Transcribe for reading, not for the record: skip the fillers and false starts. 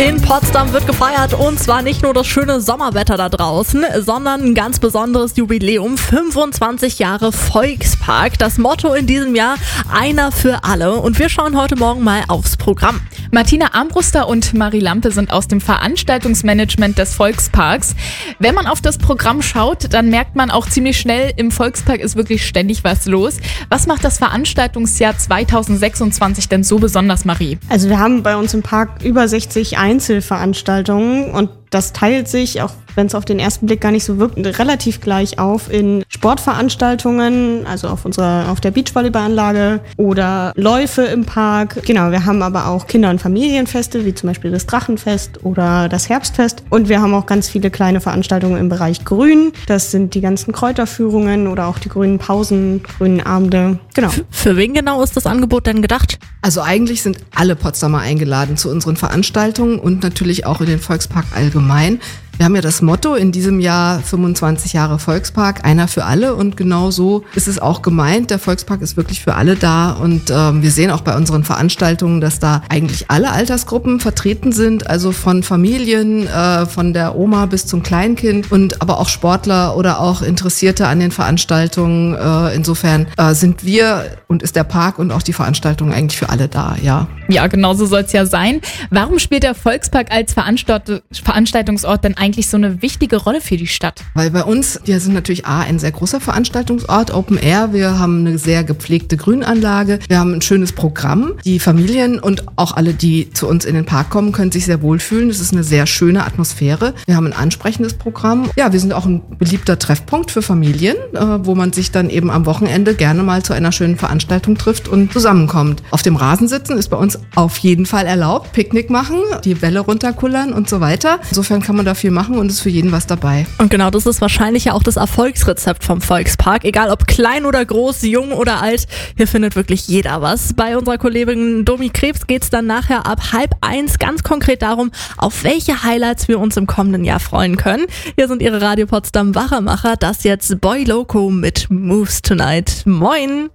In Potsdam wird gefeiert und zwar nicht nur das schöne Sommerwetter da draußen, sondern ein ganz besonderes Jubiläum, 25 Jahre Volkspark. Das Motto in diesem Jahr, einer für alle. Und wir schauen heute Morgen mal aufs Programm. Martina Armbruster und Marie Lampe sind aus dem Veranstaltungsmanagement des Volksparks. Wenn man auf das Programm schaut, dann merkt man auch ziemlich schnell, im Volkspark ist wirklich ständig was los. Was macht das Veranstaltungsjahr 2026 denn so besonders, Marie? Also wir haben bei uns im Park über 60 Einzelveranstaltungen und das teilt sich, auch wenn es auf den ersten Blick gar nicht so wirkt, relativ gleich auf in Sportveranstaltungen, also auf der Beachvolleyballanlage oder Läufe im Park. Genau, wir haben aber auch Kinder- und Familienfeste, wie zum Beispiel das Drachenfest oder das Herbstfest. Und wir haben auch ganz viele kleine Veranstaltungen im Bereich Grün. Das sind die ganzen Kräuterführungen oder auch die grünen Pausen, grünen Abende. Genau. Für wen genau ist das Angebot denn gedacht? Also eigentlich sind alle Potsdamer eingeladen zu unseren Veranstaltungen und natürlich auch in den Volkspark allgemein. Wir haben ja das Motto in diesem Jahr 25 Jahre Volkspark, einer für alle, und genau so ist es auch gemeint. Der Volkspark ist wirklich für alle da und wir sehen auch bei unseren Veranstaltungen, dass da eigentlich alle Altersgruppen vertreten sind, also von Familien, von der Oma bis zum Kleinkind und aber auch Sportler oder auch Interessierte an den Veranstaltungen. Insofern sind wir und ist der Park und auch die Veranstaltungen eigentlich für alle da, ja. Ja, genau so soll es ja sein. Warum spielt der Volkspark als Veranstaltungsort denn eigentlich so eine wichtige Rolle für die Stadt? Weil bei uns, wir sind natürlich ein sehr großer Veranstaltungsort, Open Air. Wir haben eine sehr gepflegte Grünanlage. Wir haben ein schönes Programm. Die Familien und auch alle, die zu uns in den Park kommen, können sich sehr wohlfühlen. Es ist eine sehr schöne Atmosphäre. Wir haben ein ansprechendes Programm. Ja, wir sind auch ein beliebter Treffpunkt für Familien, wo man sich dann eben am Wochenende gerne mal zu einer schönen Veranstaltung trifft und zusammenkommt. Auf dem Rasen sitzen ist bei uns auf jeden Fall erlaubt. Picknick machen, die Bälle runterkullern und so weiter. Insofern kann man da viel machen und ist für jeden was dabei. Und genau das ist wahrscheinlich ja auch das Erfolgsrezept vom Volkspark. Egal ob klein oder groß, jung oder alt, hier findet wirklich jeder was. Bei unserer Kollegin Domi Krebs geht's dann nachher ab 12:30 ganz konkret darum, auf welche Highlights wir uns im kommenden Jahr freuen können. Hier sind ihre Radio Potsdam Wachemacher, das jetzt Boy Loco mit Moves Tonight. Moin!